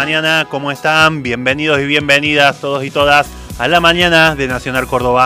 mañana, ¿cómo están? Bienvenidos y bienvenidas todos y todas a la mañana de Nacional Córdoba.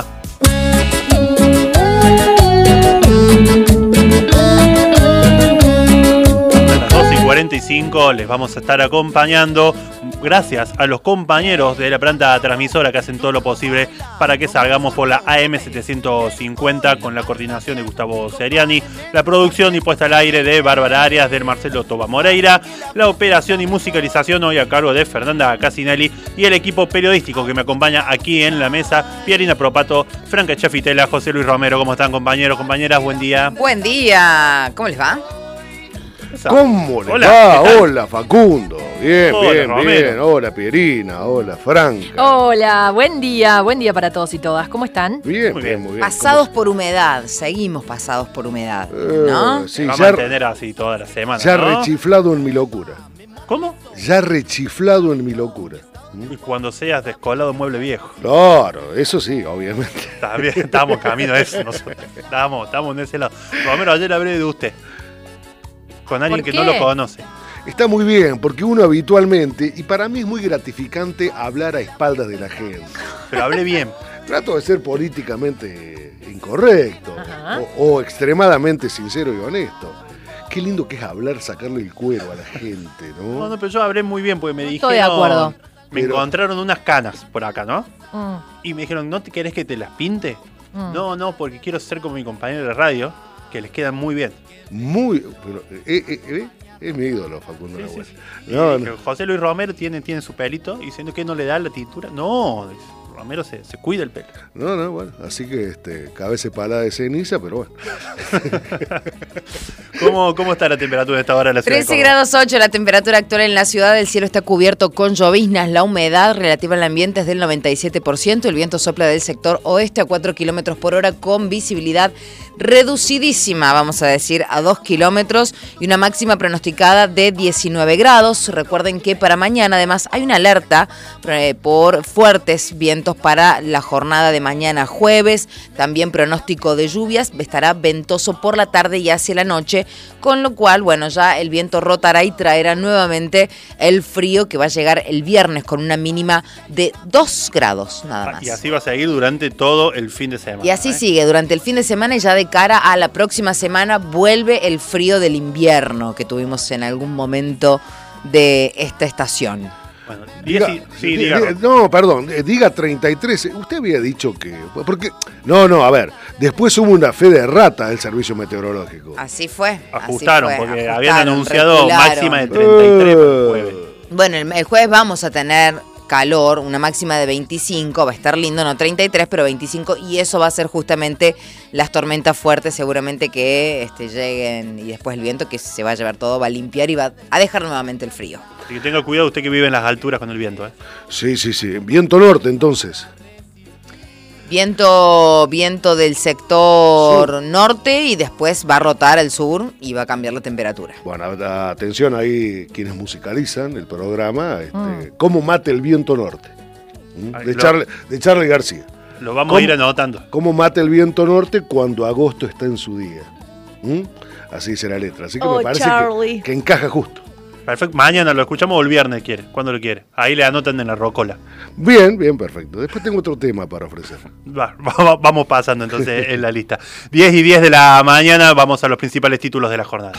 A las 12:45 les vamos a estar acompañando. Gracias a los compañeros de la planta transmisora que hacen todo lo posible para que salgamos por la AM750 con la coordinación de Gustavo Seriani, la producción y puesta al aire de Bárbara Arias, del Marcelo Toba Moreira, la operación y musicalización hoy a cargo de Fernanda Casinelli y el equipo periodístico que me acompaña aquí en la mesa, Pierina Propato, Franca Chafitela, José Luis Romero. ¿Cómo están, compañeros, compañeras? Buen día. Buen día. ¿Cómo les va? ¿Cómo le Hola, va? ¿qué tal? Hola, Facundo. Bien, Hola, bien, Romero. bien. Hola, Pierina. Hola, Franca. Hola, buen día para todos y todas. ¿Cómo están? Bien, Muy bien, bien. muy bien. Pasados por humedad. Seguimos pasados por humedad. ¿No? Sí, Vamos ya, a mantener así toda la semana, ya ¿no? rechiflado en mi locura. ¿Cómo? Ya rechiflado en mi locura. Y cuando seas descolado mueble viejo. Claro, eso sí, obviamente. Está bien, estamos camino a eso nosotros. Estamos en ese lado. Romero, ayer hablé de usted con alguien ¿Por que no qué? lo conoce. Está muy bien, porque uno habitualmente, y para mí es muy gratificante hablar a espaldas de la gente. Pero hablé bien. Trato de ser políticamente incorrecto Ajá. o extremadamente sincero y honesto. Qué lindo que es hablar, sacarle el cuero a la gente, No, pero yo hablé muy bien porque me dijeron... Estoy de acuerdo. Me Pero- encontraron unas canas por acá, ¿no? Mm, Y me dijeron, ¿no te querés que te las pinte? mm. No, porque quiero ser como mi compañero de radio, que les quedan muy bien. Muy, pero, es mi ídolo, Facundo Sí, Nahuel. sí. No, Y dije, José Luis Romero tiene su pelito, y diciendo que no le da la tintura. No, Romero se cuida el pelo. no, bueno, así que cabeza palada de ceniza, pero bueno. ¿Cómo está la temperatura de esta hora en la ciudad de 13 Córdoba? grados 8 la temperatura actual en la ciudad. El cielo está cubierto con lloviznas. La humedad relativa al ambiente es del 97%. El viento sopla del sector oeste a 4 kilómetros por hora con visibilidad reducidísima, vamos a decir, a 2 kilómetros y una máxima pronosticada de 19 grados. Recuerden que para mañana además hay una alerta por fuertes vientos para la jornada de mañana jueves. También pronóstico de lluvias. Estará ventoso por la tarde y hacia la noche, con lo cual, bueno, ya el viento rotará y traerá nuevamente el frío que va a llegar el viernes con una mínima de 2 grados, nada más. Y así va a seguir durante todo el fin de semana. Y así sigue durante el fin de semana y ya de cara a la próxima semana vuelve el frío del invierno que tuvimos en algún momento de esta estación. Bueno, diga. No, perdón, diga 33. Usted había dicho que. Porque. No, a ver. Después hubo una fe de rata del servicio meteorológico. Así fue. Ajustaron, así fue, porque ajustaron, habían anunciado recularon. máxima de 33 para el jueves. Bueno, el jueves vamos a tener calor, una máxima de 25, va a estar lindo, no 33, pero 25, y eso va a ser justamente las tormentas fuertes seguramente que lleguen, y después el viento que se va a llevar todo, va a limpiar y va a dejar nuevamente el frío. Así que tenga cuidado usted que vive en las alturas con el viento, ¿eh? Sí. Viento norte, entonces. Viento del sector norte y después va a rotar al sur y va a cambiar la temperatura. Bueno, atención ahí quienes musicalizan el programa. ¿Cómo mate el viento norte? Ay, De Charly García. Lo vamos a ir anotando. ¿Cómo mate el viento norte cuando agosto está en su día? Así dice la letra. Así que me parece que encaja justo. Perfecto. Mañana lo escuchamos o el viernes quiere, cuando lo quiere. Ahí le anotan en la rocola. Bien, perfecto. Después tengo otro tema para ofrecer. Vamos pasando entonces en la lista. 10:10 de la mañana, vamos a los principales títulos de la jornada.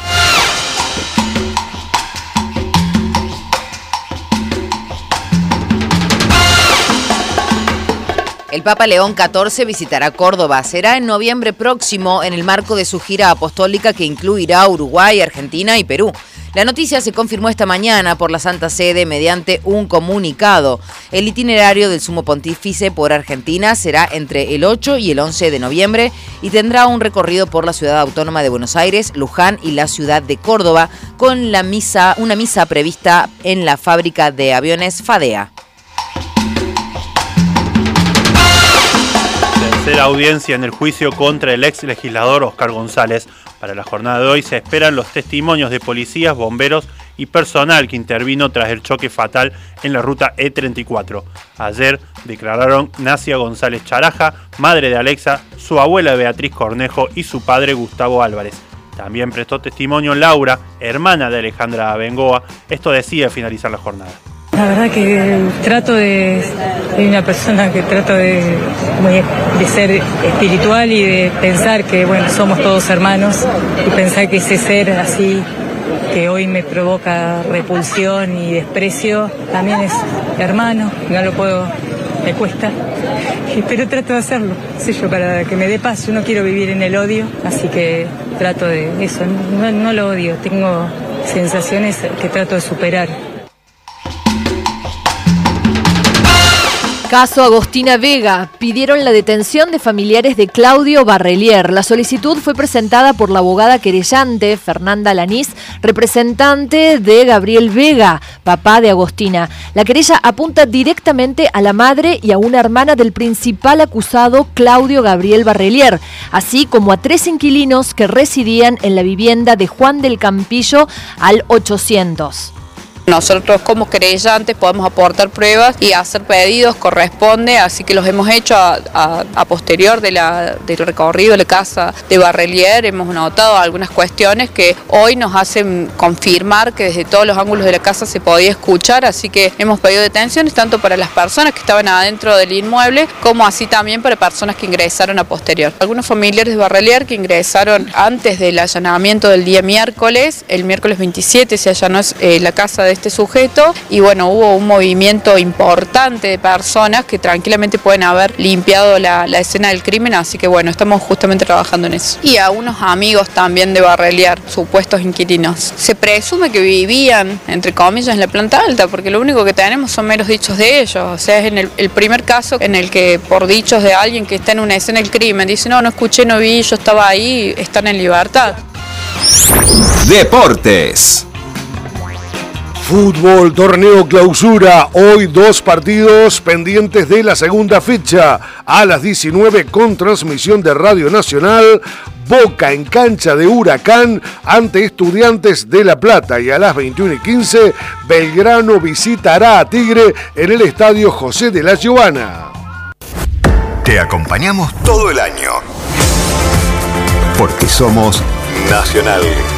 El Papa León XIV visitará Córdoba. Será en noviembre próximo en el marco de su gira apostólica que incluirá Uruguay, Argentina y Perú. La noticia se confirmó esta mañana por la Santa Sede mediante un comunicado. El itinerario del Sumo Pontífice por Argentina será entre el 8 y el 11 de noviembre y tendrá un recorrido por la ciudad autónoma de Buenos Aires, Luján y la ciudad de Córdoba, con una misa prevista en la fábrica de aviones FADEA. Tercera audiencia en el juicio contra el ex legislador Oscar González. Para la jornada de hoy se esperan los testimonios de policías, bomberos y personal que intervino tras el choque fatal en la ruta E34. Ayer declararon Nacia González Charaja, madre de Alexa, su abuela Beatriz Cornejo y su padre Gustavo Álvarez. También prestó testimonio Laura, hermana de Alejandra Bengoa. Esto decía finalizar la jornada. La verdad que soy una persona que trato de ser espiritual y de pensar que, bueno, somos todos hermanos, y pensar que ese ser así que hoy me provoca repulsión y desprecio también es hermano, me cuesta, pero trato de hacerlo, para que me dé paz. Yo no quiero vivir en el odio, así que trato de eso, no lo odio, tengo sensaciones que trato de superar. Caso Agostina Vega. Pidieron la detención de familiares de Claudio Barrelier. La solicitud fue presentada por la abogada querellante Fernanda Lanís, representante de Gabriel Vega, papá de Agostina. La querella apunta directamente a la madre y a una hermana del principal acusado, Claudio Gabriel Barrelier, así como a 3 inquilinos que residían en la vivienda de Juan del Campillo al 800. Nosotros como querellantes podemos aportar pruebas y hacer pedidos, corresponde, así que los hemos hecho a posterior del recorrido de la casa de Barrelier. Hemos notado algunas cuestiones que hoy nos hacen confirmar que desde todos los ángulos de la casa se podía escuchar, así que hemos pedido detenciones tanto para las personas que estaban adentro del inmueble como así también para personas que ingresaron a posterior. Algunos familiares de Barrelier que ingresaron antes del allanamiento del día miércoles, el miércoles 27 se allanó la casa de este sujeto y bueno, hubo un movimiento importante de personas que tranquilamente pueden haber limpiado la escena del crimen, así que bueno, estamos justamente trabajando en eso. Y a unos amigos también de Barrelier, supuestos inquilinos. Se presume que vivían, entre comillas, en la planta alta, porque lo único que tenemos son meros dichos de ellos, o sea, es en el primer caso en el que por dichos de alguien que está en una escena del crimen, dice no escuché, no vi, yo estaba ahí, están en libertad. Deportes. Fútbol, torneo clausura. Hoy 2 partidos pendientes de la segunda fecha. A las 19 con transmisión de Radio Nacional. Boca en cancha de Huracán ante Estudiantes de La Plata. Y a las 21:15 Belgrano visitará a Tigre en el estadio José de la Giovana. Te acompañamos todo el año. Porque somos Nacional.